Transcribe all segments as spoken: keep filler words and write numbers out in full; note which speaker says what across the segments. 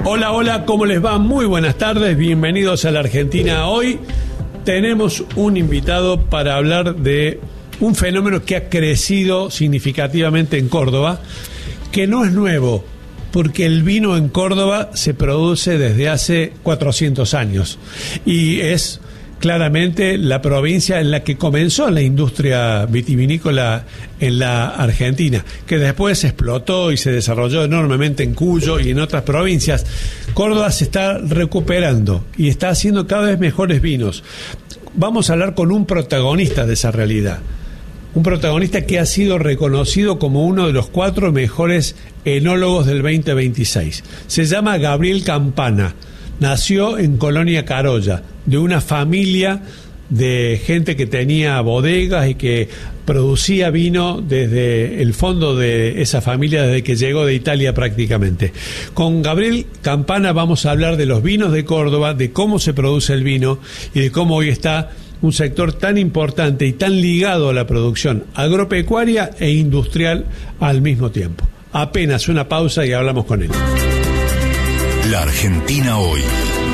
Speaker 1: Hola, hola, ¿cómo les va? Muy buenas tardes, bienvenidos a la Argentina. Hoy tenemos un invitado para hablar de un fenómeno que ha crecido significativamente en Córdoba, que no es nuevo, porque el vino en Córdoba se produce desde hace cuatrocientos años y es claramente la provincia en la que comenzó la industria vitivinícola en la Argentina, que después explotó y se desarrolló enormemente en Cuyo y en otras provincias. Córdoba se está recuperando y está haciendo cada vez mejores vinos. Vamos a hablar con un protagonista de esa realidad, un protagonista que ha sido reconocido como uno de los cuatro mejores enólogos del veinte veintiséis. Se llama Gabriel Campana. Nació en Colonia Carolla, de una familia de gente que tenía bodegas y que producía vino desde el fondo de esa familia desde que llegó de Italia prácticamente. Con Gabriel Campana vamos a hablar de los vinos de Córdoba, de cómo se produce el vino y de cómo hoy está un sector tan importante y tan ligado a la producción agropecuaria e industrial al mismo tiempo. Apenas una pausa y hablamos con él.
Speaker 2: La Argentina hoy.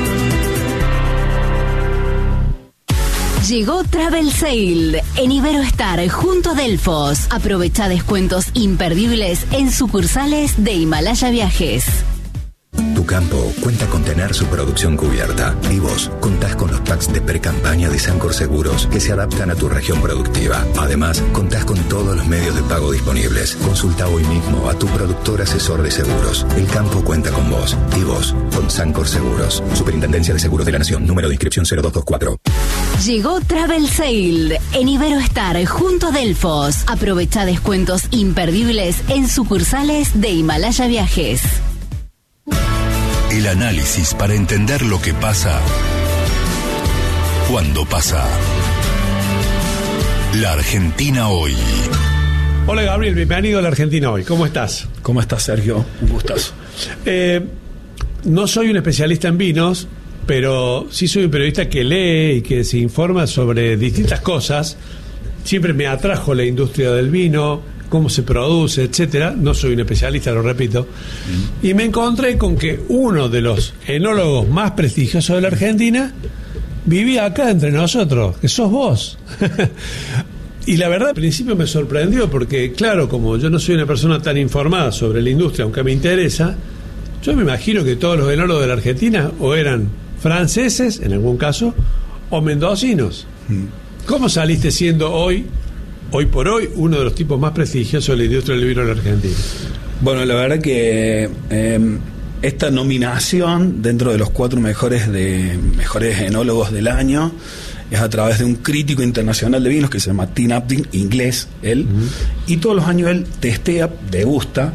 Speaker 3: Llegó Travel Sale en Iberoestar junto a Delfos. Aprovecha descuentos imperdibles en sucursales de Himalaya Viajes.
Speaker 4: Tu campo cuenta con tener su producción cubierta y vos contás con los packs de pre-campaña de Sancor Seguros que se adaptan a tu región productiva. Además, contás con todos los medios de pago disponibles. Consulta hoy mismo a tu productor asesor de seguros. El campo cuenta con vos y vos con Sancor Seguros. Superintendencia de Seguros de la Nación. Número de inscripción cero dos dos cuatro.
Speaker 3: Llegó Travel Sale en Iberoestar junto a Delfos. Aprovecha descuentos imperdibles en sucursales de Himalaya Viajes.
Speaker 2: El análisis para entender lo que pasa cuando pasa. La Argentina hoy.
Speaker 1: Hola Gabriel, bienvenido a la Argentina hoy. ¿Cómo estás?
Speaker 5: ¿Cómo estás, Sergio? Un gustazo.
Speaker 1: Eh, no soy un especialista en vinos, pero sí soy un periodista que lee y que se informa sobre distintas cosas. Siempre me atrajo la industria del vino, cómo se produce, etcétera. No soy un especialista, lo repito. Mm. Y me encontré con que uno de los enólogos más prestigiosos de la Argentina vivía acá entre nosotros, que sos vos. Y la verdad, al principio me sorprendió porque, claro, como yo no soy una persona tan informada sobre la industria, aunque me interesa, yo me imagino que todos los enólogos de la Argentina o eran franceses, en algún caso, o mendocinos. Mm. ¿Cómo saliste siendo hoy hoy por hoy uno de los tipos más prestigiosos de la industria del vino en la Argentina?
Speaker 5: Bueno, la verdad que eh, esta nominación dentro de los cuatro mejores de mejores enólogos del año es a través de un crítico internacional de vinos que se llama Tim Upton, inglés él, uh-huh. Y todos los años él testea, degusta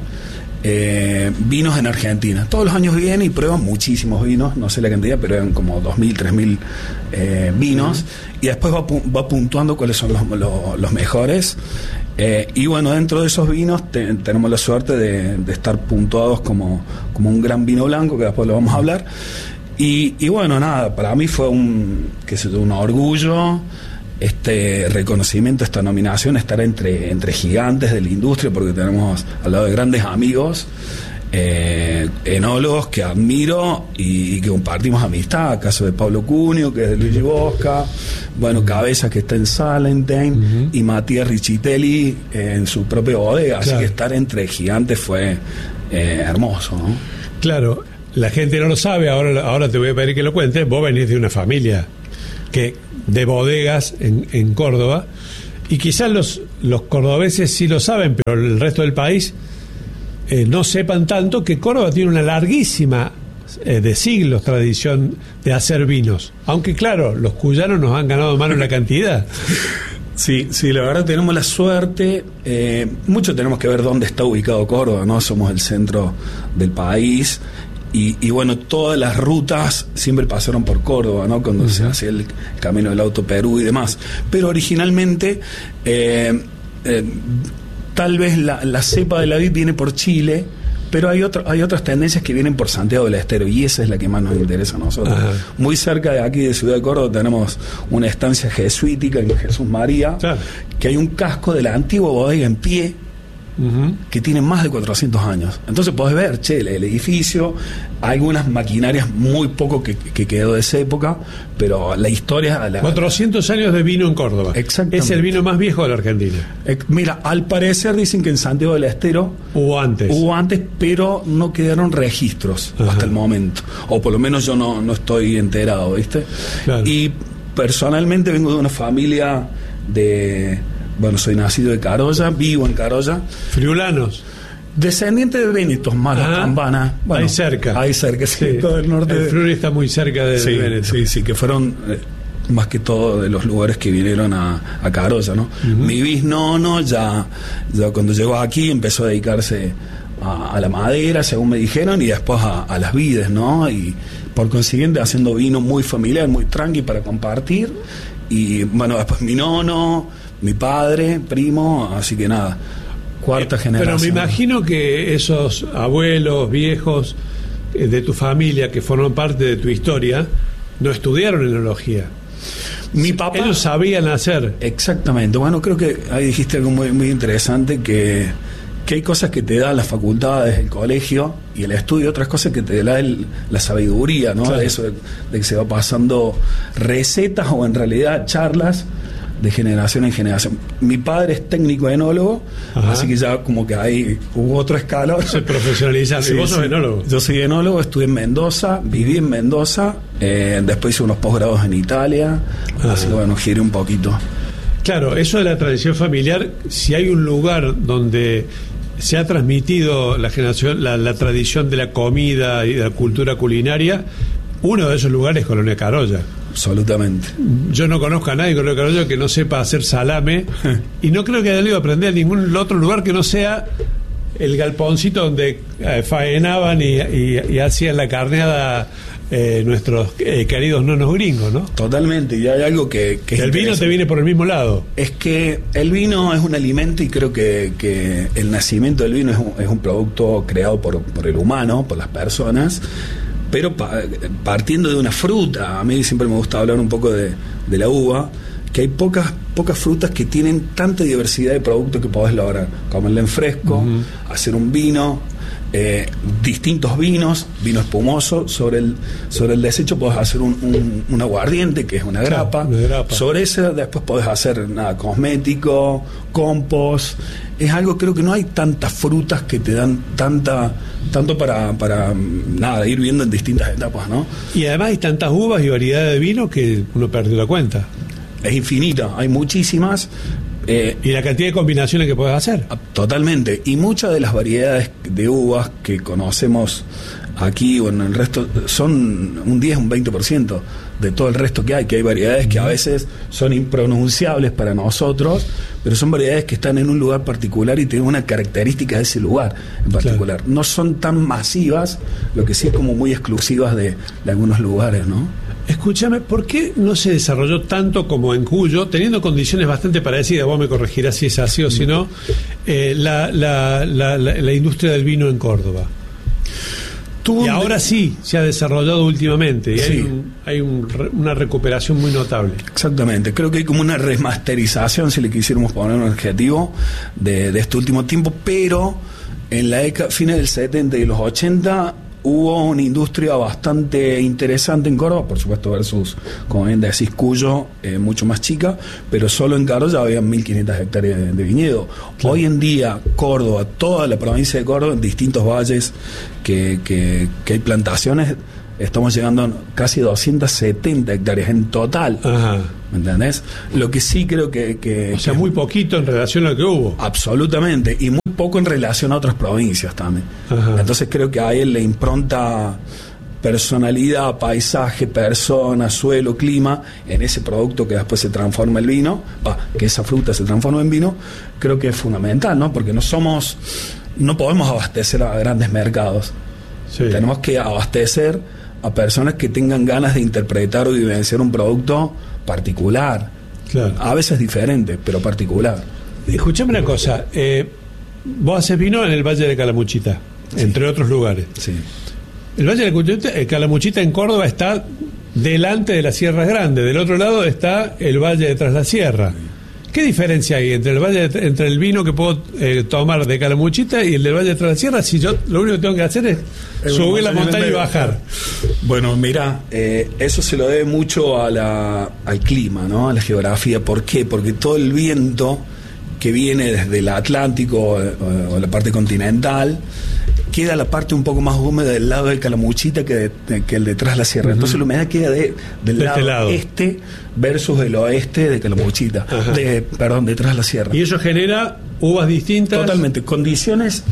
Speaker 5: eh, vinos en Argentina. Todos los años viene y prueba muchísimos vinos, no sé la cantidad, pero eran como dos mil, tres mil eh, vinos, uh-huh. Y después va, va puntuando cuáles son los, los, los mejores. Eh, y bueno, dentro de esos vinos te, tenemos la suerte de, de estar puntuados como, como un gran vino blanco, que después lo vamos a hablar. Y, y bueno, nada, para mí fue un, qué sé yo, un orgullo, este reconocimiento, esta nominación, estar entre, entre gigantes de la industria, porque tenemos al lado de grandes amigos, eh, enólogos que admiro y, y que compartimos amistad. Caso de Pablo Cunio, que es de Luigi Bosca, bueno, Cabeza, que está en Salentine, uh-huh. Y Matías Riccitelli eh, en su propia bodega. Claro. Así que estar entre gigantes fue eh, hermoso, ¿no?
Speaker 1: Claro, la gente no lo sabe, ahora, ahora te voy a pedir que lo cuentes. Vos venís de una familia que de bodegas en, en Córdoba, y quizás los, los cordobeses sí lo saben, pero el resto del país eh, no sepan tanto que Córdoba tiene una larguísima, eh, de siglos, tradición de hacer vinos, aunque claro, los cuyanos nos han ganado más en la cantidad.
Speaker 5: Sí, sí, la verdad tenemos la suerte, eh, mucho tenemos que ver dónde está ubicado Córdoba, ¿no? Somos el centro del país. Y, y bueno, todas las rutas siempre pasaron por Córdoba, ¿no? Cuando uh-huh. se hacía el camino del Auto Perú y demás. Pero originalmente, eh, eh, tal vez la, la cepa de la vid viene por Chile, pero hay, otro, hay otras tendencias que vienen por Santiago del Estero, y esa es la que más nos interesa a nosotros. Uh-huh. Muy cerca de aquí, de Ciudad de Córdoba, tenemos una estancia jesuítica en Jesús María, claro. Que hay un casco de la antigua bodega en pie, Uh-huh. Que tienen más de cuatrocientos años. Entonces podés ver, che, el, el edificio, algunas maquinarias, muy poco que, que quedó de esa época, pero la historia... La,
Speaker 1: cuatrocientos años de vino en Córdoba.
Speaker 5: Exactamente.
Speaker 1: Es el vino más viejo de la Argentina.
Speaker 5: Eh, mira, al parecer dicen que en Santiago del Estero...
Speaker 1: Hubo antes.
Speaker 5: Hubo antes, pero no quedaron registros. Ajá. Hasta el momento. O por lo menos yo no, no estoy enterado, ¿viste? Claro. Y personalmente vengo de una familia de... Bueno, soy nacido de Carolla, vivo en Carolla.
Speaker 1: Friulanos.
Speaker 5: Descendiente de Vénetos, más las campanas.
Speaker 1: Bueno, ahí cerca.
Speaker 5: Ahí cerca, sí,
Speaker 1: sí.
Speaker 5: Todo el norte.
Speaker 1: El Friuli está muy cerca de,
Speaker 5: sí,
Speaker 1: de Vénetos.
Speaker 5: Sí, sí, que fueron eh, más que todo de los lugares que vinieron a, a Carolla, ¿no? Uh-huh. Mi bisnono ya, ya cuando llegó aquí empezó a dedicarse a, a la madera, según me dijeron, y después a, a las vides, ¿no? Y por consiguiente haciendo vino muy familiar, muy tranqui para compartir. Y bueno, después mi nono, mi padre, primo, así que nada, cuarta eh, generación.
Speaker 1: Pero me imagino que esos abuelos viejos eh, de tu familia que forman parte de tu historia no estudiaron enología.
Speaker 5: Mi papá,
Speaker 1: ellos sabían hacer.
Speaker 5: Exactamente. Bueno, creo que ahí dijiste algo muy, muy interesante, que, que hay cosas que te dan las facultades, el colegio y el estudio, otras cosas que te da el, la sabiduría, ¿no? Claro. De eso de, de que se va pasando recetas o en realidad charlas de generación en generación. Mi padre es técnico enólogo, ajá, así que ya como que ahí hubo otro escalón.
Speaker 1: Se profesionaliza.
Speaker 5: Sí,
Speaker 1: ¿Y vos sos
Speaker 5: sí.
Speaker 1: enólogo?
Speaker 5: Yo soy enólogo, estudié en Mendoza, viví en Mendoza, eh, después hice unos posgrados en Italia, ajá, así que bueno, giré un poquito.
Speaker 1: Claro, eso de la tradición familiar, si hay un lugar donde se ha transmitido la generación, la, la tradición de la comida y de la cultura culinaria, uno de esos lugares es Colonia Carolla.
Speaker 5: Absolutamente.
Speaker 1: Yo no conozco a nadie en Colonia Carolla que no sepa hacer salame y no creo que haya ido a aprender a ningún otro lugar que no sea el galponcito donde eh, faenaban y, y, y hacían la carneada eh, nuestros eh, queridos nonos gringos, ¿no?
Speaker 5: Totalmente, y hay algo que... que
Speaker 1: el vino te viene por el mismo lado.
Speaker 5: Es que el vino es un alimento y creo que, que el nacimiento del vino es un, es un producto creado por, por el humano, por las personas, pero pa, partiendo de una fruta. A mí siempre me gusta hablar un poco de, de la uva, que hay pocas pocas frutas que tienen tanta diversidad de productos que podés lograr, comerla en fresco, uh-huh, hacer un vino, eh, distintos vinos, vino espumoso, sobre el sobre el desecho podés hacer un, un, un aguardiente, que es una grapa,
Speaker 1: claro, una grapa. Sobre
Speaker 5: ese después podés hacer nada, cosmético, compost. Es algo, creo que no hay tantas frutas que te dan tanta tanto para, para nada, ir viendo en distintas etapas, ¿no?
Speaker 1: Y además hay tantas uvas y variedades de vino que uno perdió la cuenta.
Speaker 5: Es infinita, hay muchísimas. Eh,
Speaker 1: y la cantidad de combinaciones que puedes hacer.
Speaker 5: Totalmente. Y muchas de las variedades de uvas que conocemos aquí o en el resto son un diez, un veinte por ciento de todo el resto que hay, que hay variedades que a veces son impronunciables para nosotros, pero son variedades que están en un lugar particular y tienen una característica de ese lugar en particular. Claro. No son tan masivas, lo que sí es como muy exclusivas de, de algunos lugares, ¿no?
Speaker 1: Escúchame, ¿por qué no se desarrolló tanto como en Cuyo, teniendo condiciones bastante parecidas, vos me corregirás si es así o si no, eh, la, la, la, la, la industria del vino en Córdoba? Y ahora sí se ha desarrollado últimamente y sí, hay, un, hay un, una recuperación muy notable.
Speaker 5: Exactamente, creo que hay como una remasterización, si le quisiéramos poner un adjetivo, de, de este último tiempo, pero en la década, fines del setenta y los ochenta hubo una industria bastante interesante en Córdoba, por supuesto versus, como bien decís, Cuyo, eh, mucho más chica, pero solo en Córdoba ya había mil quinientas hectáreas de, de viñedo. Claro. Hoy en día Córdoba, toda la provincia de Córdoba, en distintos valles que, que, que hay plantaciones, estamos llegando a casi doscientas setenta hectáreas en total.
Speaker 1: Ajá.
Speaker 5: ¿Me entendés? Lo que sí creo que... que
Speaker 1: o sea,
Speaker 5: que
Speaker 1: muy poquito en relación a lo que hubo.
Speaker 5: Absolutamente, y muy poco en relación a otras provincias también.
Speaker 1: Ajá.
Speaker 5: Entonces creo que a él le impronta personalidad, paisaje, persona, suelo, clima, en ese producto que después se transforma el vino, bah, que esa fruta se transforma en vino, creo que es fundamental, ¿no? Porque no somos, no podemos abastecer a grandes mercados. Sí. Tenemos que abastecer a personas que tengan ganas de interpretar o vivenciar un producto particular.
Speaker 1: Claro. A
Speaker 5: veces diferente, pero particular.
Speaker 1: Escuchame una cosa, eh, vos haces vino en el Valle de Calamuchita, sí, entre otros lugares.
Speaker 5: Sí.
Speaker 1: El Valle de Calamuchita en Córdoba está delante de las Sierras Grandes, del otro lado está el Valle de Tras la Sierra. ¿Qué diferencia hay entre el valle de, entre el vino que puedo eh, tomar de Calamuchita y el del Valle de Tras la Sierra? Si yo lo único que tengo que hacer es
Speaker 5: Es
Speaker 1: subir la montaña y bajar.
Speaker 5: Bueno, mira, eh, eso se lo debe mucho a la, al clima, ¿no? A la geografía. ¿Por qué? Porque todo el viento que viene desde el Atlántico o, o la parte continental queda la parte un poco más húmeda del lado de Calamuchita que, de, que el de Tras la Sierra. Uh-huh. Entonces la humedad queda de, del
Speaker 1: de
Speaker 5: lado,
Speaker 1: este lado
Speaker 5: este versus el oeste de Calamuchita, de, perdón, de Tras la Sierra.
Speaker 1: Y eso genera uvas distintas.
Speaker 5: Totalmente, condiciones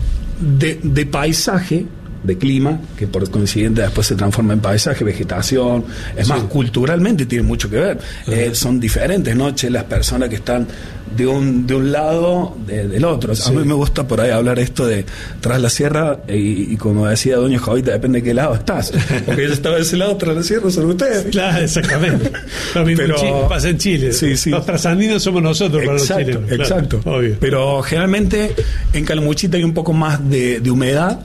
Speaker 5: de, de paisaje, de clima, que por consiguiente después se transforma en paisaje, vegetación, es sí. más, culturalmente tiene mucho que ver. Uh-huh. Eh, son diferentes, ¿no? Che, las personas que están de un de un lado de, del otro. Sí. A mí me gusta por ahí hablar esto de Tras la Sierra y, y como decía doña Jovita, depende de qué lado estás. Porque ella estaba de ese lado, Tras la Sierra son ustedes.
Speaker 1: Claro, exactamente. Lo mismo Pero, Chile, pasa en Chile. Sí, sí. Los trasandinos somos nosotros
Speaker 5: exacto,
Speaker 1: para los chilenos.
Speaker 5: Exacto.
Speaker 1: Claro, obvio.
Speaker 5: Pero generalmente en Calamuchita hay un poco más de, de humedad.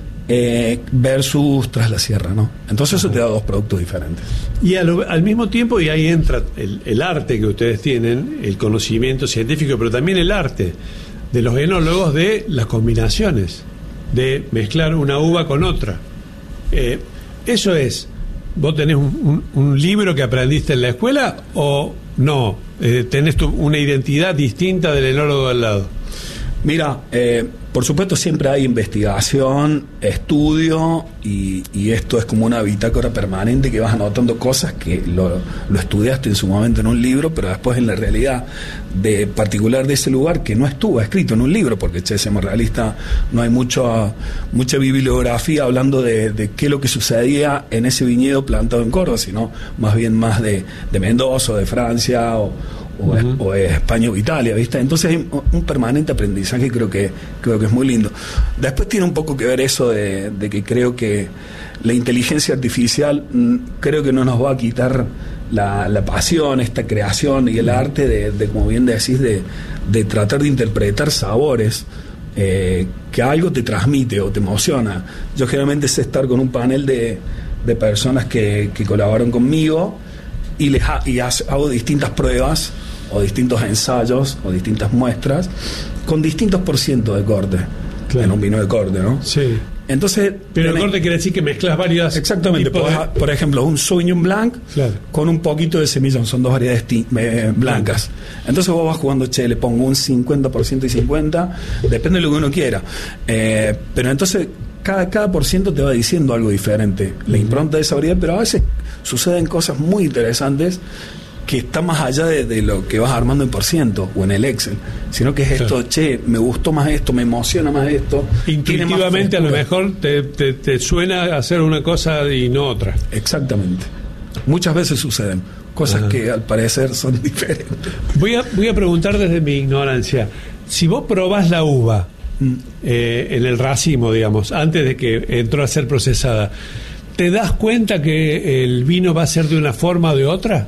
Speaker 5: Eh, versus Tras la Sierra, ¿no? Entonces eso te da dos productos diferentes.
Speaker 1: Y al, al mismo tiempo, y ahí entra el, el arte que ustedes tienen, el conocimiento científico, pero también el arte de los enólogos de las combinaciones, de mezclar una uva con otra. Eh, eso es, ¿vos tenés un, un, un libro que aprendiste en la escuela o no? Eh, ¿Tenés tu, una identidad distinta del enólogo al lado?
Speaker 5: Mira, eh, por supuesto siempre hay investigación, estudio y, y esto es como una bitácora permanente que vas anotando cosas que lo, lo estudiaste en su momento en un libro, pero después en la realidad de particular de ese lugar que no estuvo escrito en un libro, porque che, seamos realistas, no hay mucho, mucha bibliografía hablando de, de qué es lo que sucedía en ese viñedo plantado en Córdoba, sino más bien más de, de Mendoza o de Francia o O, uh-huh. es, o es España o Italia, ¿viste? Entonces hay un, un permanente aprendizaje, creo que creo que es muy lindo. Después tiene un poco que ver eso de, de que creo que la inteligencia artificial mm, creo que no nos va a quitar la, la pasión, esta creación y el arte de, de como bien decís, de, de tratar de interpretar sabores eh, que algo te transmite o te emociona. Yo generalmente sé estar con un panel de, de personas que, que colaboran conmigo y les ha, y hago distintas pruebas o distintos ensayos o distintas muestras con distintos por ciento de corte, claro, en un vino de corte, ¿no?
Speaker 1: Sí.
Speaker 5: Entonces,
Speaker 1: pero el corte quiere decir que mezclas varias.
Speaker 5: Exactamente. Podés, de... Por ejemplo, un Sauvignon Blanc, claro, con un poquito de semillón, son dos variedades ti, eh, blancas. Entonces vos vas jugando, che, le pongo un cincuenta por ciento y cincuenta, depende de lo que uno quiera. Eh, pero entonces cada, cada por ciento te va diciendo algo diferente, la impronta de esa variedad, pero a veces suceden cosas muy interesantes que está más allá de, de lo que vas armando en por ciento o en el Excel, sino que es esto, claro, che, me gustó más esto, me emociona más esto.
Speaker 1: Intuitivamente más a lo mejor te, te, te suena hacer una cosa y no otra.
Speaker 5: Exactamente. Muchas veces suceden cosas, ajá, que al parecer son diferentes.
Speaker 1: Voy a, voy a preguntar desde mi ignorancia, si vos probás la uva mm. eh, en el racimo, digamos, antes de que entró a ser procesada, ¿te das cuenta que el vino va a ser de una forma o de otra?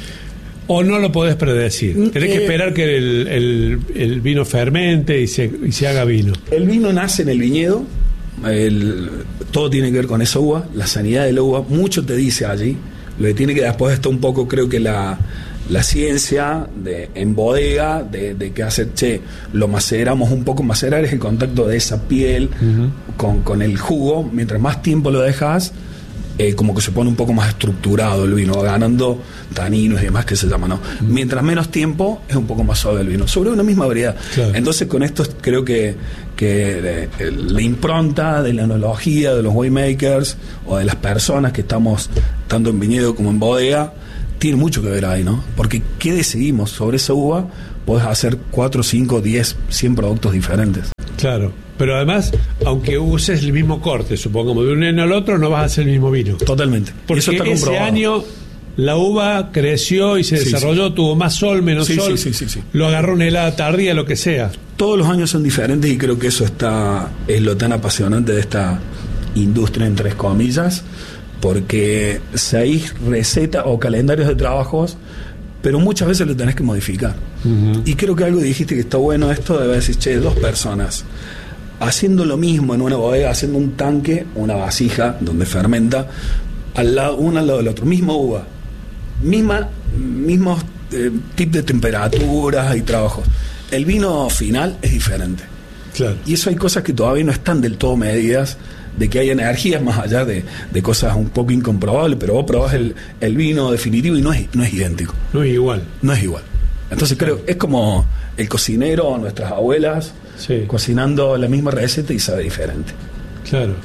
Speaker 1: ¿O no lo podés predecir? Tenés eh, que esperar que el, el, el vino fermente y se, y se haga vino.
Speaker 5: El vino nace en el viñedo, el, todo tiene que ver con esa uva, la sanidad de la uva, mucho te dice allí. Lo que tiene que después está un poco, creo que la, la ciencia de, en bodega, de, de que hacer, che, lo maceramos un poco. Macerar es el contacto de esa piel, uh-huh, con, con el jugo. Mientras más tiempo lo dejas, Eh, como que se pone un poco más estructurado el vino, ganando taninos y demás que se llama, ¿no? Mm. Mientras menos tiempo es un poco más suave el vino, sobre una misma variedad. Claro. Entonces con esto creo que, que de, de, la impronta de la enología, de los winemakers o de las personas que estamos tanto en viñedo como en bodega, tiene mucho que ver ahí, ¿no? Porque ¿qué decidimos sobre esa uva? Podés hacer cuatro, cinco, diez, cien productos diferentes.
Speaker 1: Claro, pero además, aunque uses el mismo corte, supongamos, de un año al otro, no vas a hacer el mismo vino.
Speaker 5: Totalmente.
Speaker 1: Porque eso está comprobado. Ese año la uva creció y se sí, desarrolló, sí, tuvo más sol, menos sí, sol, sí, sí, sí, sí. Lo agarró una helada tardía, lo que sea.
Speaker 5: Todos los años son diferentes y creo que eso está es lo tan apasionante de esta industria, en tres comillas, porque seis recetas o calendarios de trabajos, pero muchas veces lo tenés que modificar. Uh-huh. Y creo que algo dijiste que está bueno esto, de decir, che, dos personas haciendo lo mismo en una bodega, haciendo un tanque, una vasija donde fermenta, al lado, uno al lado del otro, misma uva, misma, mismos eh, tip de temperaturas y trabajos. El vino final es diferente.
Speaker 1: Claro.
Speaker 5: Y eso hay cosas que todavía no están del todo medidas, de que hay energías más allá de, de cosas un poco incomprobables, pero vos probás el, el vino definitivo y no es, no es idéntico.
Speaker 1: No es igual.
Speaker 5: No es igual. Entonces creo, es como el cocinero, nuestras abuelas,
Speaker 1: sí,
Speaker 5: cocinando la misma receta y sabe diferente.
Speaker 1: Claro.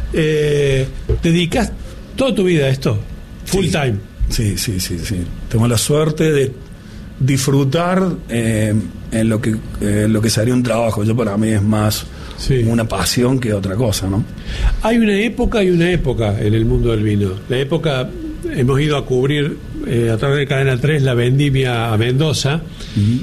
Speaker 1: Eh, ¿Dedicas toda tu vida a esto? Full
Speaker 5: Sí.
Speaker 1: time.
Speaker 5: Sí, sí, sí, sí. Tengo la suerte de disfrutar eh, en lo que eh, lo que sería un trabajo. Yo para mí es más
Speaker 1: Sí.
Speaker 5: una pasión que otra cosa, ¿no?
Speaker 1: Hay una época y una época en el mundo del vino. La época, hemos ido a cubrir eh, a través de Cadena tres la vendimia a Mendoza,
Speaker 5: Uh-huh.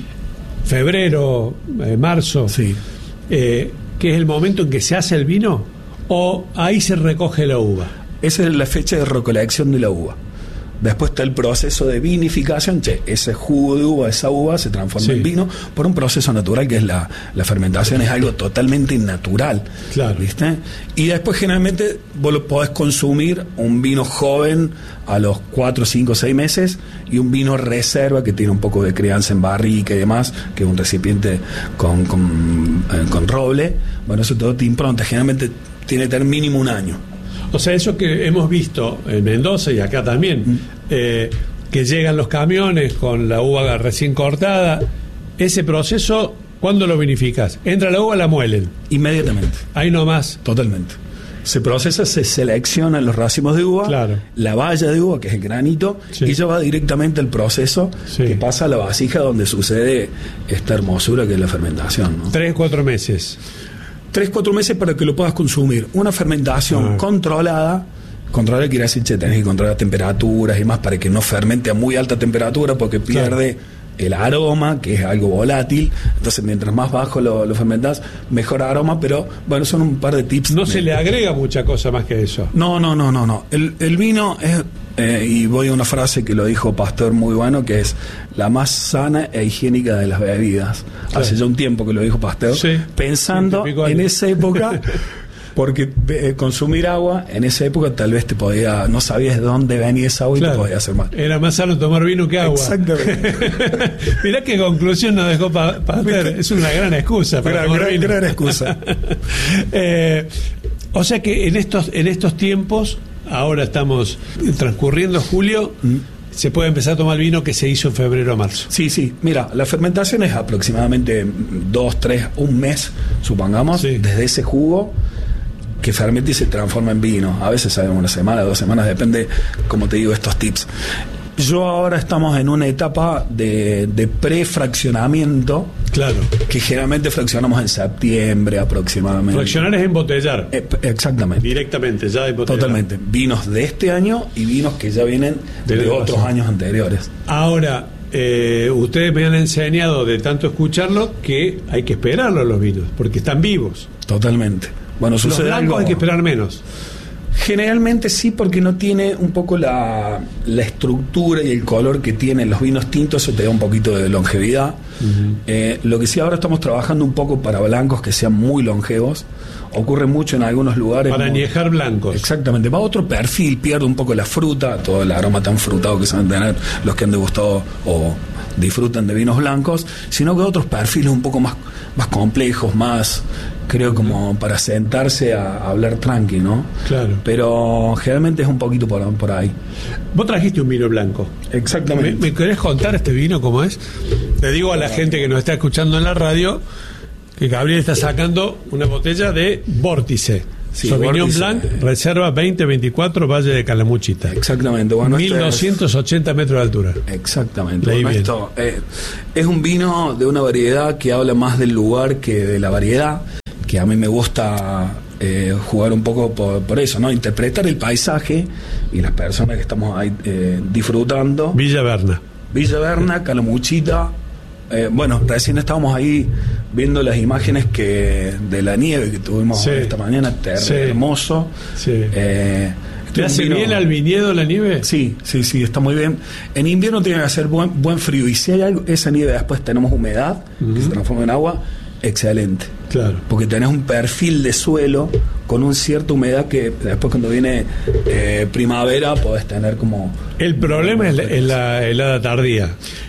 Speaker 1: febrero, eh, marzo,
Speaker 5: Sí.
Speaker 1: eh, que es el momento en que se hace el vino, o ahí se recoge la uva.
Speaker 5: Esa es la fecha de recolección de la uva. Después está el proceso de vinificación. Che, ese jugo de uva, esa uva se transforma
Speaker 1: Sí.
Speaker 5: en vino por un proceso natural que es la, la fermentación. Es algo totalmente natural.
Speaker 1: Claro.
Speaker 5: ¿Viste? Y después generalmente vos lo podés consumir un vino joven a los cuatro, cinco, seis meses y un vino reserva que tiene un poco de crianza en barrica y demás, que es un recipiente con, con, eh, con roble. Bueno, eso todo te impronta. Generalmente tiene que tener mínimo un año.
Speaker 1: O sea, eso que hemos visto en Mendoza y acá también,
Speaker 5: Mm.
Speaker 1: eh, que llegan los camiones con la uva recién cortada, ese proceso, ¿cuándo lo vinificas? Entra la uva, la muelen.
Speaker 5: Inmediatamente.
Speaker 1: Ahí nomás.
Speaker 5: Totalmente. Se procesa, se seleccionan los racimos de uva,
Speaker 1: Claro.
Speaker 5: la valla de uva, que es el granito,
Speaker 1: Sí.
Speaker 5: y ya va directamente al proceso
Speaker 1: Sí.
Speaker 5: que pasa a la vasija donde sucede esta hermosura que es la fermentación, ¿no?
Speaker 1: Tres, cuatro meses.
Speaker 5: Tres, cuatro meses para que lo puedas consumir. Una fermentación
Speaker 1: Ah.
Speaker 5: controlada. Controlar quiere decir que tenés que controlar temperaturas y más para que no fermente a muy alta temperatura porque pierde el aroma, que es algo volátil. Entonces, mientras más bajo lo, lo fermentás, mejor aroma. Pero bueno, son un par de tips.
Speaker 1: No
Speaker 5: de-
Speaker 1: se le agrega mucha cosa más que eso.
Speaker 5: No, no, no, no, no. El, el vino es, eh, y voy a una frase que lo dijo Pasteur muy bueno, que es la más sana e higiénica de las bebidas.
Speaker 1: Claro.
Speaker 5: Hace ya un tiempo que lo dijo Pasteur,
Speaker 1: Sí.
Speaker 5: pensando
Speaker 1: Ciento y pico
Speaker 5: en
Speaker 1: años.
Speaker 5: esa época, porque eh, consumir agua en esa época tal vez te podía, no sabías de dónde venía esa agua y
Speaker 1: Claro.
Speaker 5: te podía hacer mal.
Speaker 1: Era más sano tomar vino que agua.
Speaker 5: Exactamente.
Speaker 1: Mirá qué conclusión nos dejó Pa- Pasteur. Es una gran excusa para
Speaker 5: Gran,
Speaker 1: tomar
Speaker 5: gran,
Speaker 1: vino.
Speaker 5: gran excusa.
Speaker 1: Eh, o sea que en estos, en estos tiempos, ahora estamos transcurriendo julio,
Speaker 5: Mm.
Speaker 1: se puede empezar a tomar vino que se hizo en febrero a marzo.
Speaker 5: Sí, sí. Mira, la fermentación es aproximadamente dos, tres, un mes, supongamos,
Speaker 1: Sí.
Speaker 5: desde ese jugo que fermenta y se transforma en vino. A veces sabe una semana, dos semanas, depende, como te digo, estos tips. Yo ahora estamos en una etapa de, de pre-fraccionamiento,
Speaker 1: Claro.
Speaker 5: que generalmente fraccionamos en septiembre aproximadamente.
Speaker 1: Fraccionar es embotellar.
Speaker 5: Eh, exactamente.
Speaker 1: Directamente, ya de embotellar.
Speaker 5: Totalmente. Vinos de este año y vinos que ya vienen
Speaker 1: Del
Speaker 5: de
Speaker 1: año
Speaker 5: otros
Speaker 1: pasado.
Speaker 5: años anteriores.
Speaker 1: Ahora, eh, ustedes me han enseñado de tanto escucharlo que hay que esperarlo los vinos, porque están vivos.
Speaker 5: Totalmente. Bueno,
Speaker 1: Los
Speaker 5: sucede
Speaker 1: blancos
Speaker 5: algo.
Speaker 1: hay que esperar menos.
Speaker 5: Generalmente sí, porque no tiene un poco la, la estructura y el color que tienen los vinos tintos, eso te da un poquito de longevidad. Eh, lo que sí ahora estamos trabajando un poco para blancos que sean muy longevos. Ocurre mucho en algunos lugares.
Speaker 1: Para
Speaker 5: como-
Speaker 1: añejar blancos.
Speaker 5: Exactamente, va a otro perfil, pierde un poco la fruta, todo el aroma tan frutado que saben tener los que han degustado o disfrutan de vinos blancos, sino que otros perfiles un poco más, más complejos, más, creo, como para sentarse a, a hablar tranqui, ¿no?
Speaker 1: Claro.
Speaker 5: Pero generalmente es un poquito por, por ahí.
Speaker 1: Vos trajiste un vino blanco. ¿Me,
Speaker 5: Exactamente.
Speaker 1: me querés contar este vino cómo es? Le digo a la gente que nos está escuchando en la radio que Gabriel está sacando una botella de Vórtice.
Speaker 5: Sí,
Speaker 1: Sauvignon
Speaker 5: Vórtice.
Speaker 1: Blanc, reserva veinte veinticuatro, Valle de Calamuchita.
Speaker 5: Exactamente. Bueno, esto
Speaker 1: mil doscientos ochenta metros de altura.
Speaker 5: es- Exactamente.
Speaker 1: Leí
Speaker 5: Bueno,
Speaker 1: bien.
Speaker 5: esto eh, es un vino de una variedad que habla más del lugar que de la variedad, que a mí me gusta eh, jugar un poco por, por eso, ¿no? Interpretar el paisaje y las personas que estamos ahí eh, disfrutando.
Speaker 1: Villa Berna.
Speaker 5: Villa Berna, Calamuchita. Eh, bueno, recién estábamos ahí viendo las imágenes que de la nieve que tuvimos
Speaker 1: Sí.
Speaker 5: esta mañana, ter-
Speaker 1: Sí.
Speaker 5: hermoso.
Speaker 1: Sí.
Speaker 5: Eh,
Speaker 1: ¿Te
Speaker 5: un
Speaker 1: hace
Speaker 5: vino-
Speaker 1: bien al viñedo la nieve?
Speaker 5: Sí, sí, sí, está muy bien. En invierno tiene que hacer buen, buen frío y si hay algo, esa nieve después tenemos humedad, que se transforma en agua, excelente.
Speaker 1: Claro.
Speaker 5: Porque tenés un perfil de suelo con un cierta humedad que después cuando viene eh, primavera podés tener como...
Speaker 1: El problema es la, es la helada tardía.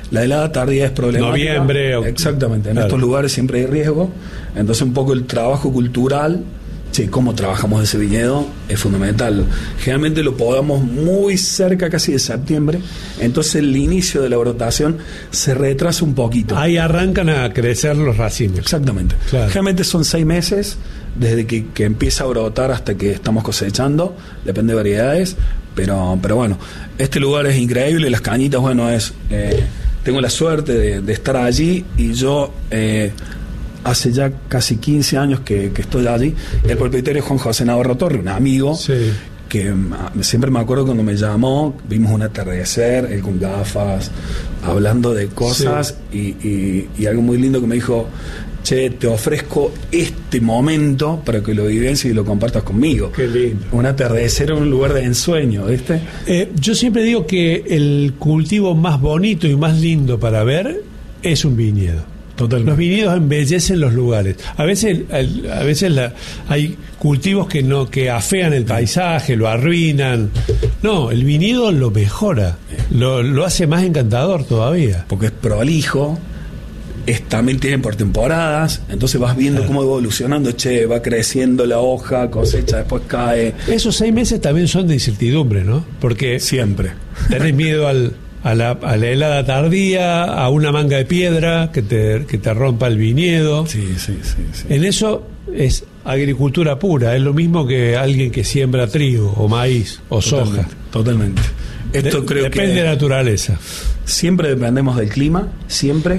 Speaker 5: La helada tardía es problemática.
Speaker 1: Noviembre. O...
Speaker 5: Exactamente, en
Speaker 1: claro.
Speaker 5: estos lugares siempre hay riesgo. Entonces un poco el trabajo cultural, sí, cómo trabajamos ese viñedo, es fundamental. Generalmente lo podamos muy cerca casi de septiembre, entonces el inicio de la brotación se retrasa un poquito.
Speaker 1: Ahí arrancan a crecer los racimos.
Speaker 5: Exactamente.
Speaker 1: Claro.
Speaker 5: Generalmente son seis meses desde que, que empieza a brotar hasta que estamos cosechando, depende de variedades, pero, pero bueno, este lugar es increíble. Las Cañitas, bueno, es eh, tengo la suerte de, de estar allí, y yo eh, hace ya casi quince años que, que estoy allí. El propietario es Juan José Navarro Torre, un amigo,
Speaker 1: sí,
Speaker 5: que uh, siempre me acuerdo cuando me llamó, vimos un atardecer, él con gafas, hablando de cosas, sí. y, y, y algo muy lindo que me dijo: che, te ofrezco este momento para que lo vivencies y lo compartas conmigo.
Speaker 1: Qué lindo.
Speaker 5: Un atardecer en un lugar de ensueño, ¿viste?
Speaker 1: Eh, yo siempre digo que el cultivo más bonito y más lindo para ver es un viñedo.
Speaker 5: Totalmente.
Speaker 1: Los viñedos embellecen los lugares. A veces, a veces la, hay cultivos que no que afean el paisaje, lo arruinan. No, el viñedo lo mejora, lo, lo hace más encantador todavía.
Speaker 5: Porque es prolijo, es, también tienen por temporadas, entonces vas viendo
Speaker 1: claro.
Speaker 5: cómo va evolucionando, che, va creciendo la hoja, cosecha, después cae.
Speaker 1: Esos seis meses también son de incertidumbre, ¿no? Porque
Speaker 5: siempre
Speaker 1: tenés miedo al A la, a la helada tardía, a una manga de piedra que te, que te rompa el viñedo.
Speaker 5: Sí, sí, sí, sí.
Speaker 1: En eso es agricultura pura, es lo mismo que alguien que siembra trigo o maíz o
Speaker 5: totalmente,
Speaker 1: soja.
Speaker 5: Totalmente. Esto
Speaker 1: de,
Speaker 5: creo
Speaker 1: depende
Speaker 5: que
Speaker 1: de la naturaleza.
Speaker 5: Siempre dependemos del clima, siempre.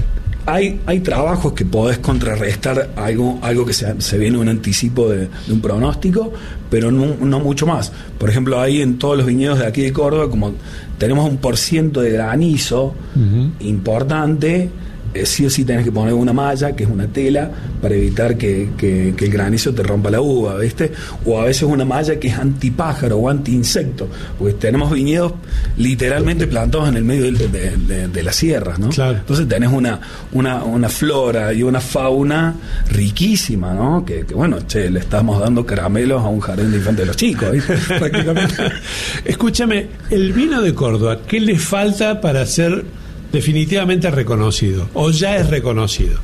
Speaker 5: Hay, hay trabajos que podés contrarrestar algo, algo que se, se viene un anticipo de, de un pronóstico, pero no, no mucho más. Por ejemplo, ahí en todos los viñedos de aquí de Córdoba, como tenemos un por ciento de granizo uh-huh. importante, eh, sí o sí tenés que poner una malla, que es una tela, para evitar que, que, que el granizo te rompa la uva, ¿viste? O a veces una malla que es antipájaro o antiinsecto, porque tenemos viñedos literalmente plantados en el medio de, de, de, de las sierras, ¿no?
Speaker 1: Claro.
Speaker 5: Entonces tenés una, una, una flora y una fauna riquísima, ¿no? Que, que bueno, che, le estamos dando caramelos a un jardín de infantes de los chicos, ¿viste? Prácticamente.
Speaker 1: Escúchame, el vino de Córdoba, ¿qué le falta para ser definitivamente reconocido? ¿O ya es reconocido?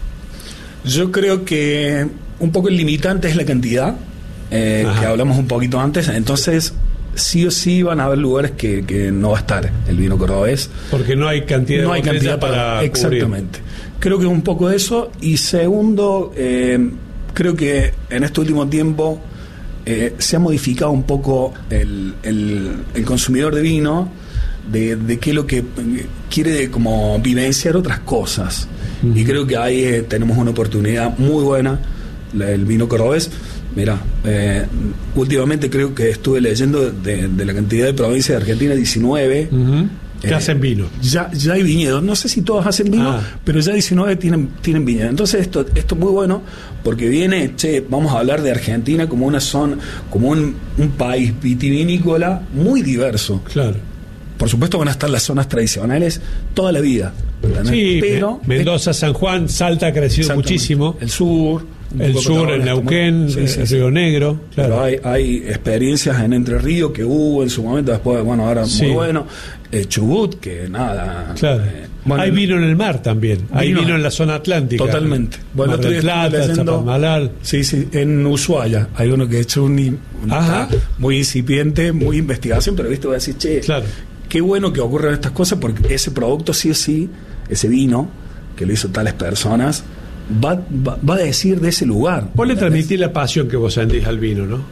Speaker 5: Yo creo que un poco el limitante es la cantidad, eh, que hablamos un poquito antes. Entonces, sí o sí van a haber lugares que, que no va a estar el vino cordobés.
Speaker 1: Porque no hay cantidad,
Speaker 5: no hay cantidad para, para exactamente. Cubrir. Creo que es un poco de eso. Y segundo, eh, creo que en este último tiempo eh, se ha modificado un poco el, el, el consumidor de vino, de, de qué es lo que quiere como vivenciar otras cosas. Uh-huh. Y creo que ahí eh, tenemos una oportunidad muy buena, la, el vino cordobés. Mira, eh, últimamente creo que estuve leyendo de, de la cantidad de provincias de Argentina, diecinueve.
Speaker 1: Uh-huh. Que eh, hacen vino.
Speaker 5: Ya, ya hay viñedos. No sé si todos hacen vino, ah. pero ya diecinueve tienen, tienen viñedos. Entonces esto, esto es muy bueno, porque viene, che, vamos a hablar de Argentina como una zona, como un, un país vitivinícola muy diverso.
Speaker 1: Claro.
Speaker 5: Por supuesto van a estar las zonas tradicionales toda la vida,
Speaker 1: sí,
Speaker 5: pero
Speaker 1: Mendoza, San Juan, Salta ha crecido muchísimo.
Speaker 5: El sur,
Speaker 1: el sur, el Neuquén, sí, sí, el Río sí. Negro. Claro.
Speaker 5: Pero hay, hay experiencias en Entre Ríos que hubo en su momento, después, bueno, ahora sí. muy bueno. Eh, Chubut, que nada.
Speaker 1: Claro. Eh, bueno, hay vino en el mar también. Vino, hay vino en la zona atlántica.
Speaker 5: Totalmente. Bueno,
Speaker 1: Mar del Plata, Chapadmalal.
Speaker 5: Sí, sí. En Ushuaia hay uno que ha hecho un, un muy incipiente, muy investigación, pero viste, voy a decir, che.
Speaker 1: Claro.
Speaker 5: Qué bueno que ocurran estas cosas, porque ese producto sí o sí, ese vino que lo hizo tales personas, va, va, va a decir de ese lugar.
Speaker 1: Vos le transmitís la pasión que vos sentís al vino, ¿no?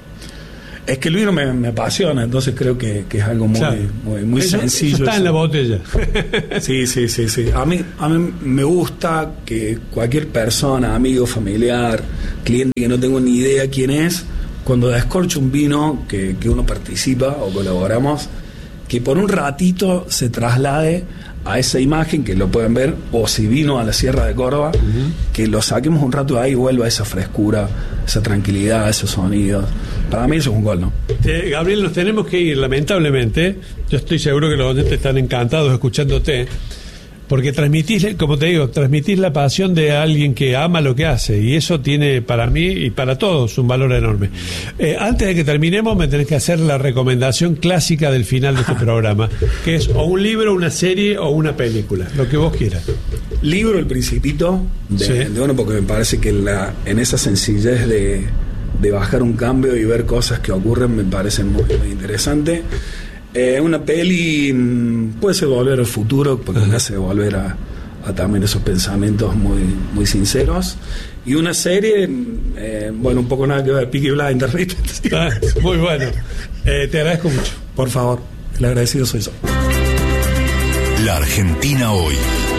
Speaker 5: Es que el vino me, me apasiona, entonces creo que, que es algo muy, claro. muy, muy
Speaker 1: eso,
Speaker 5: sencillo.
Speaker 1: Eso está eso. En la botella.
Speaker 5: Sí, sí, sí, sí. A mí, a mí me gusta que cualquier persona, amigo, familiar, cliente que no tengo ni idea quién es, cuando descorcha un vino que, que uno participa o colaboramos, que por un ratito se traslade a esa imagen, que lo pueden ver, o si vino a la Sierra de Córdoba, uh-huh. que lo saquemos un rato de ahí y vuelva a esa frescura, esa tranquilidad, esos sonidos. Para mí eso es un gol, ¿no?
Speaker 1: Eh, Gabriel, nos tenemos que ir, lamentablemente. Yo estoy seguro que los oyentes están encantados escuchándote. porque transmitís, como te digo, transmitís la pasión de alguien que ama lo que hace, y eso tiene para mí y para todos un valor enorme. Eh, antes de que terminemos, me tenés que hacer la recomendación clásica del final de este programa, que es o un libro, una serie o una película, lo que vos quieras.
Speaker 5: Libro El Principito, de,
Speaker 1: Sí.
Speaker 5: de bueno, porque me parece que la, en esa sencillez de, de bajar un cambio y ver cosas que ocurren, me parece muy, muy interesante. Eh, una peli mm, puede ser Volver al Futuro, porque me hace volver a, a también esos pensamientos muy, muy sinceros. Y una serie, eh, bueno, un poco nada que ver, Peaky Blinders.
Speaker 1: Ah, muy bueno. Eh, te agradezco mucho.
Speaker 5: Por favor, el agradecido soy yo.
Speaker 2: La Argentina hoy.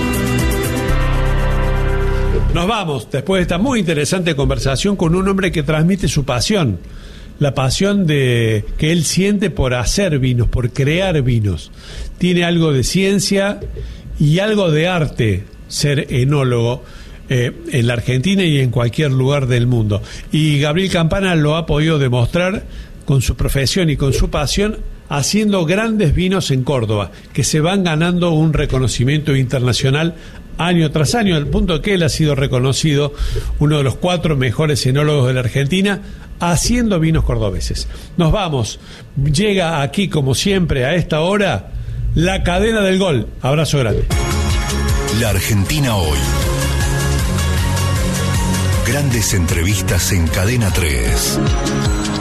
Speaker 1: Nos vamos, después de esta muy interesante conversación con un hombre que transmite su pasión, la pasión de que él siente por hacer vinos, por crear vinos. Tiene algo de ciencia y algo de arte ser enólogo eh, en la Argentina y en cualquier lugar del mundo. Y Gabriel Campana lo ha podido demostrar con su profesión y con su pasión, haciendo grandes vinos en Córdoba, que se van ganando un reconocimiento internacional año tras año, al punto que él ha sido reconocido uno de los cuatro mejores enólogos de la Argentina, haciendo vinos cordobeses. Nos vamos. Llega aquí, como siempre, a esta hora, la cadena del gol. Abrazo grande.
Speaker 2: La Argentina hoy. Grandes entrevistas en Cadena tres.